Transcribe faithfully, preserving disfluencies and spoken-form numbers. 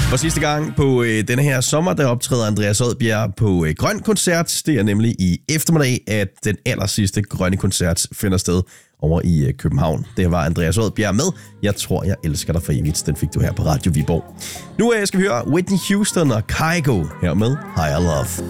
For sidste gang på øh, denne her sommer, der optræder Andreas Odbjerg på øh, Grøn Koncert. Det er nemlig i eftermiddag, at den aller sidste grønne koncert finder sted over i øh, København. Det var Andreas Odbjerg med. Jeg tror, jeg elsker dig for evigt. Den fik du her på Radio Viborg. Nu øh, skal vi høre Whitney Houston og Kygo her med Higher Love.